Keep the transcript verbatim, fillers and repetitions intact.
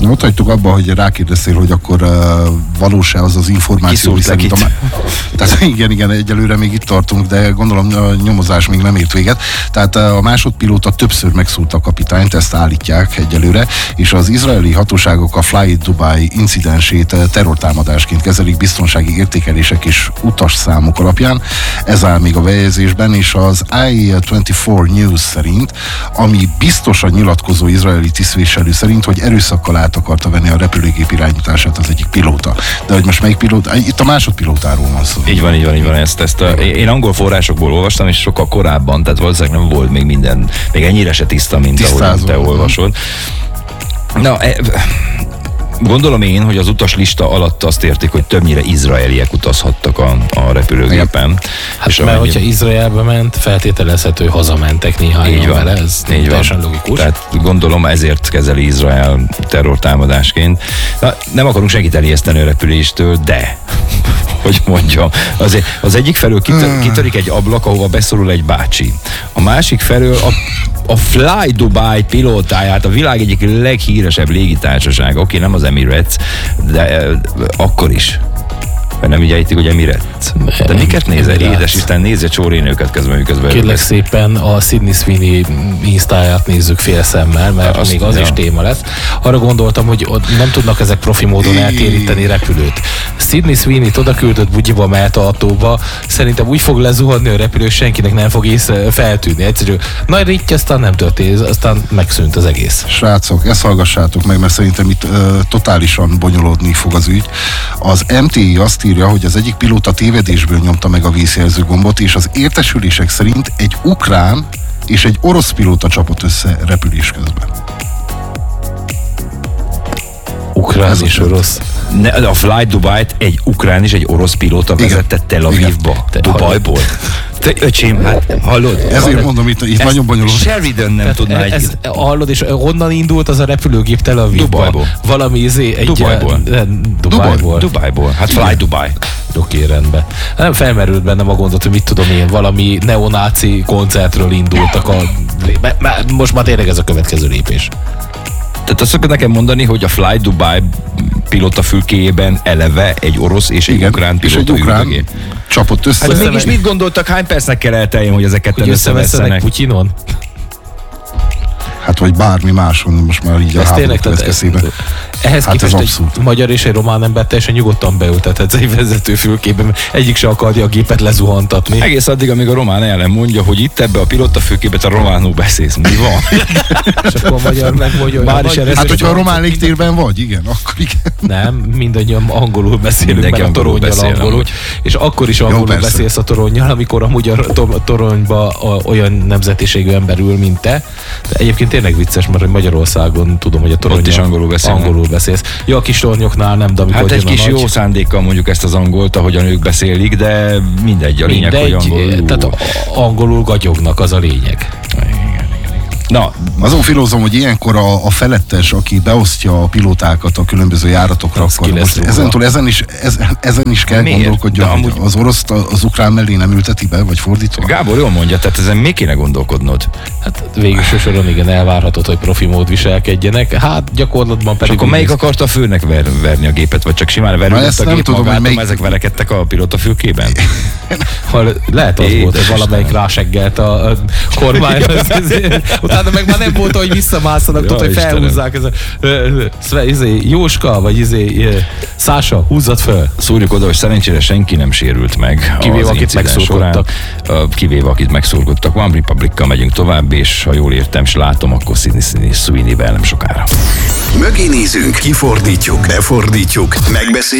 Ott hagytuk abba, hogy rákérdeztél, hogy akkor uh, valós-e az az információ, hogy szerint a... Tehát igen, igen, egyelőre még itt tartunk, de gondolom a nyomozás még nem ért véget. Tehát a másodpilóta többször megszúrta a kapitányt, ezt állítják egyelőre, és az izraeli hatóságok a Fly Dubai incidensét terrortámadásként kezelik biztonsági értékelések és utasszámok alapján. Ez áll még a bejegyzésben, és az I huszonnégy News szerint, ami biztosan nyilatkozó izraeli tisztviselő szerint, hogy erőszakkal át akarta venni a repülőgép irányítását az egyik pilóta. De hogy most melyik pilóta? Itt a másodpilótáról van szó. Így van, így van, így van. Ezt, ezt a, én angol forrásokból olvastam, és sokkal korábban, tehát valószínűleg nem volt még minden, még ennyire se tiszta, mint ahogy te olvasod. Na, e, gondolom én, hogy az utaslista alatt azt értik, hogy többnyire izraeliek utazhattak a, a repülőgépen. Hát és mert hogyha Izraelbe ment, feltételezhető, hazamentek néhányan vele, ez teljesen logikus. Tehát gondolom ezért kezeli Izrael terrortámadásként. Na, nem akarunk senkit elijeszteni a repüléstől, de hogy mondjam, azért az egyik felől kitör, kitörik egy ablak, ahova beszorul egy bácsi. A másik felől a a Fly Dubai pilótáját, a világ egyik leghíresebb légitársaság, oké, nem az Emirates, de e, akkor is. Mert nem így ejtik, hogy Emirates. De miket nézel? Édes Isten, nézze csórénőket közben, miközben. Kérlek szépen a Sydney Sweeney instáját nézzük fél szemmel, mert azt, még az ja. is téma lesz. Arra gondoltam, hogy nem tudnak ezek profi módon eltéríteni repülőt. Sydney Sweeney-t oda küldött bugyiba, mert autóba, szerintem úgy fog lezuhanni a repülő, senkinek nem fog észre feltűnni. Egyszerűen nagy ritty, aztán nem történt, aztán megszűnt az egész. Srácok, ezt hallgassátok meg, mert szerintem itt uh, totálisan bonyolódni fog az ügy. Az em té i azt írja, hogy az egyik pilóta tévedésből nyomta meg a vészjelző gombot, és az értesülések szerint egy ukrán és egy orosz pilóta csapott össze repülés közben. Ukrán Ez és orosz? Ne, a Fly Dubai-t egy ukrán és egy orosz pilóta vezette Tel Avivba. Dubajból. Te öcsém, hát hallod? Ezért hallod? mondom, itt, itt nagyon bonyolult. Sheridan nem tudná egy... Ez, hallod, és honnan indult az a repülőgép Tel Avivba? Dubajból. Valami izé egy... Dubajból. Dubajból. Dubajból. Hát Fly Dubai. Oké, rendben. Nem felmerült bennem a gondot, hogy mit tudom én, valami neonáci koncertről indultak a... Most már tényleg ez a következő lépés. Tehát azt szokod nekem mondani, hogy a Fly Dubai pilóta fülkéjében eleve egy orosz és egy Igen, ukrán pilóta ülőgép csapott össze. Hát mégis mit gondoltak, hány percnek kell elteljen, hogy ezeket hogy összevesznek Putyinon? Hát vagy bármi máson, most már így ez a háború következtében. Ehhez hát képest egy magyar és egy román ember teljesen nyugodtan beültethetsz egy vezetőfülkében, egyik se akarja a gépet lezuhantatni. Egész addig, amíg a román ellen mondja, hogy itt ebbe a pilotafülkében a románul beszélsz. Mi van? És akkor a magyar megmondja, hogy hát, hát hogyha a román légtérben vagy, igen, akkor igen. Nem, mindannyian angolul beszélünk, meg a toronnyal angolul, és akkor is angolul Jó, beszélsz a toronnyal, amikor amúgy a toronyba olyan nemzetiségű ember ül, mint te. De egyébként tényleg vicces, mert Magyarországon tudom, hogy a toronnyal is angolul beszélnek. Angolul beszélsz. Ja, a kis tornyoknál nem, de amikor hát egy kis nagy... jó szándékkal mondjuk ezt az angolt, ahogyan ők beszélik, de mindegy, a lényeg, mindegy, hogy angolul. Tehát angolul gagyognak, az a lényeg. Na, azon filózom, hogy ilyenkor a, a felettes, aki beosztja a pilótákat a különböző járatokra, ez akkor most ezentúl ezen is, ezen, ezen is kell Miért? gondolkodjon, hogy amúgy... az oroszt az ukrán mellé nem ülteti be, vagy fordítva? Gábor jól mondja, tehát ezen még kéne gondolkodnod. Hát végül soron igen, elvárhatod, hogy profi mód viselkedjenek, hát gyakorlatban pedig... És akkor melyik akarta a főnek ver, verni a gépet, vagy csak simán verődött a gép tudom, magától, melyik... ezek verekedtek a pilotafülkében? Lehet az volt, hogy valamelyik ráseggelt a, a kormányra. Utána meg már nem volt, hogy visszamászanak, ja, tudod, hogy felhúzzák ez a izé, Jóska, vagy izé, Szása, húzzad föl. Szúrjuk oda, hogy szerencsére senki nem sérült meg. Kivéve akit megszurkodtak. Kivéve akit megszurkodtak. One Republic-kal megyünk tovább, és ha jól értem, és látom, akkor Sydney Sweeney-vel nem sokára. Mögé nézünk, kifordítjuk, befordítjuk, megbeszéljük.